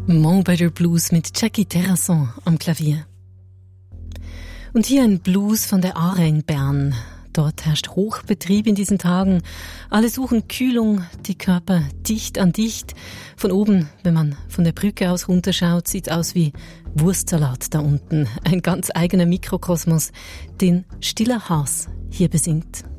Montpellier Blues mit Jackie Terrasson am Klavier. Und hier ein Blues von der Aare in Bern. Dort herrscht Hochbetrieb in diesen Tagen. Alle suchen Kühlung, die Körper dicht an dicht. Von oben, wenn man von der Brücke aus runterschaut, sieht's aus wie Wurstsalat da unten. Ein ganz eigener Mikrokosmos, den Stiller Haas hier besingt.